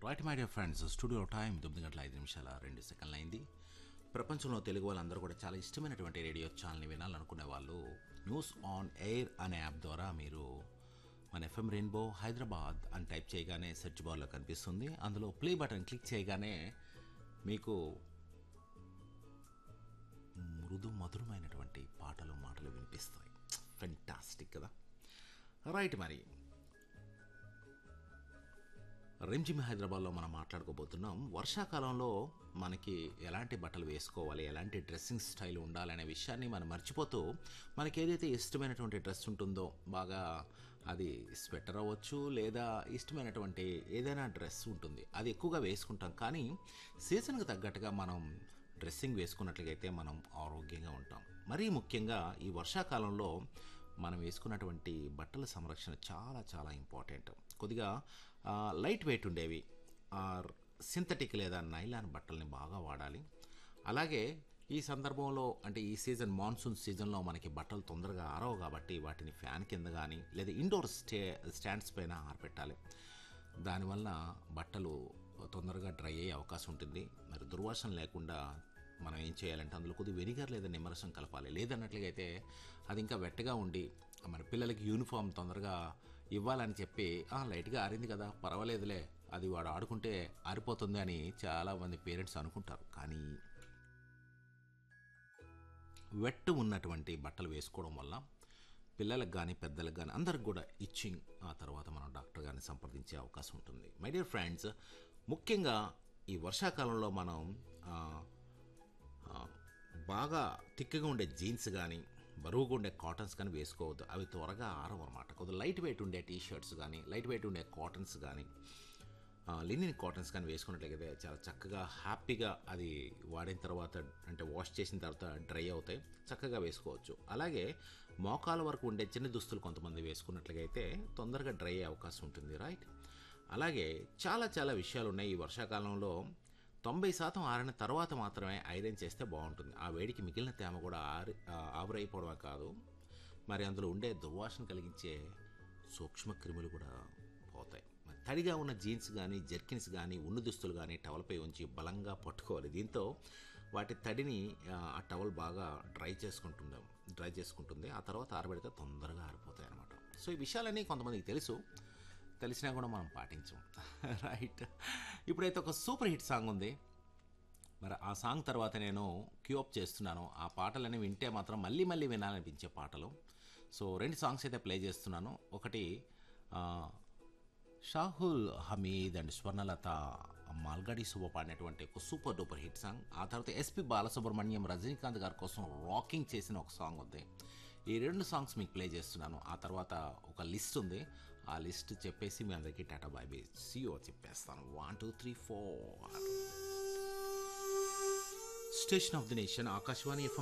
Right my dear friends, studio time 9:05 అయింది. ప్రపంచంలో తెలుగు వాళ్ళందరూ కూడా చాలా ఇష్టమైనటువంటి రేడియో ఛానల్ని వినాలనుకునే వాళ్ళు న్యూస్ ఆన్ ఎయిర్ అనే యాప్ ద్వారా మీరు మన ఎఫ్ఎం రెయిన్బో హైదరాబాద్ అని టైప్ చేయగానే సెర్చ్ బార్లో కనిపిస్తుంది. అందులో ప్లే బటన్ క్లిక్ చేయగానే మీకు మృదు మధురమైనటువంటి మాటలు వినిపిస్తాయి. ఫెంటాస్టిక్ కదా. రైట్, మరి రిమ్జిమ్ హైదరాబాద్లో మనం మాట్లాడుకోబోతున్నాం. వర్షాకాలంలో మనకి ఎలాంటి బట్టలు వేసుకోవాలి, ఎలాంటి డ్రెస్సింగ్ స్టైల్ ఉండాలనే విషయాన్ని మనం మర్చిపోతూ మనకి ఏదైతే ఇష్టమైనటువంటి డ్రెస్ ఉంటుందో, బాగా అది స్వెటర్ అవ్వచ్చు లేదా ఇష్టమైనటువంటి ఏదైనా డ్రెస్ ఉంటుంది, అది ఎక్కువగా వేసుకుంటాం. కానీ సీజన్కి తగ్గట్టుగా మనం డ్రెస్సింగ్ వేసుకున్నట్లయితే మనం ఆరోగ్యంగా ఉంటాం. మరీ ముఖ్యంగా ఈ వర్షాకాలంలో మనం వేసుకున్నటువంటి బట్టల సంరక్షణ చాలా చాలా ఇంపార్టెంట్. కొద్దిగా లైట్ వెయిట్ ఉండేవి, సింథటిక్ లేదా నైలాన్ బట్టల్ని బాగా వాడాలి. అలాగే ఈ సందర్భంలో అంటే ఈ సీజన్ మాన్సూన్ సీజన్లో మనకి బట్టలు తొందరగా ఆరవు కాబట్టి వాటిని ఫ్యాన్ కింద కానీ లేదా ఇండోర్ స్టాండ్స్ పైన ఆరబెట్టాలి. దానివల్ల బట్టలు తొందరగా డ్రై అయ్యే అవకాశం ఉంటుంది. మరి దుర్వాసన లేకుండా మనం ఏం చేయాలంటే అందులో కొద్దిగా వెనిగర్ లేదా నిమ్మరసం కలపాలి. లేదన్నట్లయితే అది ఇంకా వెట్టగా ఉండి మన పిల్లలకి యూనిఫామ్ తొందరగా ఇవ్వాలని చెప్పి లైట్గా ఆరింది కదా పర్వాలేదులే, అది వాడు ఆడుకుంటే ఆరిపోతుంది అని చాలామంది పేరెంట్స్ అనుకుంటారు. కానీ వెట్ ఉన్నటువంటి బట్టలు వేసుకోవడం వల్ల పిల్లలకు కానీ పెద్దలకు కానీ అందరికి కూడా ఇచ్చింగ్, ఆ తర్వాత మనం డాక్టర్ గారిని సంప్రదించే అవకాశం ఉంటుంది. మై డియర్ ఫ్రెండ్స్, ముఖ్యంగా ఈ వర్షాకాలంలో మనం బాగా తిక్కగా ఉండే జీన్స్ కానీ బరువుగా ఉండే కాటన్స్ కానీ వేసుకోవద్దు. అవి త్వరగా ఆరవు అనమాట. కొద్దిగా లైట్ వెయిట్ ఉండే టీషర్ట్స్ కానీ లైట్ వెయిట్ ఉండే కాటన్స్ కానీ లినిన్ కాటన్స్ కానీ వేసుకున్నట్లయితే చాలా చక్కగా హ్యాపీగా అది వాడిన తర్వాత అంటే వాష్ చేసిన తర్వాత డ్రై అవుతాయి, చక్కగా వేసుకోవచ్చు. అలాగే మోకాల వరకు ఉండే చిన్న దుస్తులు కొంతమంది వేసుకున్నట్లయితే తొందరగా డ్రై అయ్యే అవకాశం ఉంటుంది. రైట్. అలాగే చాలా చాలా విషయాలు ఉన్నాయి. ఈ వర్షాకాలంలో 90% ఆరిన తర్వాత మాత్రమే ఐరన్ చేస్తే బాగుంటుంది. ఆ వేడికి మిగిలిన తేమ కూడా ఆవిరైపోవడమే కాదు, మరి అందులో ఉండే దుర్వాసన కలిగించే సూక్ష్మ క్రిములు కూడా పోతాయి. మరి తడిగా ఉన్న జీన్స్ కానీ జర్కిన్స్ కానీ ఉన్ని దుస్తులు కానీ టవల్పై ఉంచి బలంగా పట్టుకోవాలి. దీంతో వాటి తడిని ఆ టవల్ బాగా డ్రై చేసుకుంటుంది. ఆ తర్వాత ఆరబెడితే తొందరగా ఆరిపోతాయి అన్నమాట. సో ఈ విషయాలన్నీ కొంతమందికి తెలిసినా కూడా మనం పాటించం. రైట్. ఇప్పుడైతే ఒక సూపర్ హిట్ సాంగ్ ఉంది. మరి ఆ సాంగ్ తర్వాత నేను క్యూఅప్ చేస్తున్నాను. ఆ పాటలన్నీ వింటే మాత్రం మళ్ళీ మళ్ళీ వినాలనిపించే పాటలు. సో 2 సాంగ్స్ అయితే ప్లే చేస్తున్నాను. ఒకటి షాహుల్ హమీద్ అండ్ స్వర్ణలత మాల్గడి శుభ పాడినటువంటి ఒక సూపర్ డూపర్ హిట్ సాంగ్. ఆ తర్వాత ఎస్పి బాలసుబ్రహ్మణ్యం రజనీకాంత్ గారి కోసం రాకింగ్ చేసిన ఒక సాంగ్ ఉంది. ఈ 2 సాంగ్స్ మీకు ప్లే చేస్తున్నాను. ఆ తర్వాత ఒక లిస్ట్ ఉంది. ఆ లిస్ట్ చెప్పేసి మీ అందరికీ టాటా బై బై సియో చెప్పేస్తాను. 1 2 3 4 station of the nation Akashvani FM